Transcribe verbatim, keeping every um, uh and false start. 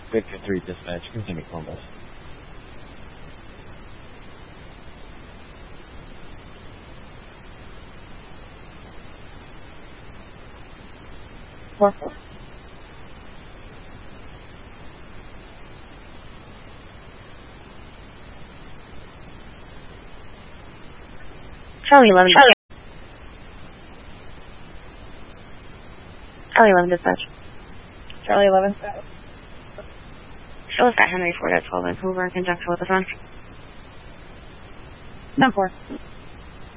Victor three dispatch, continue Columbus. four four. Charlie eleven. Charlie. Charlie eleven dispatch. Charlie eleven. Show us that Henry Ford at twelve and Hoover in conjunction with the front. ten four.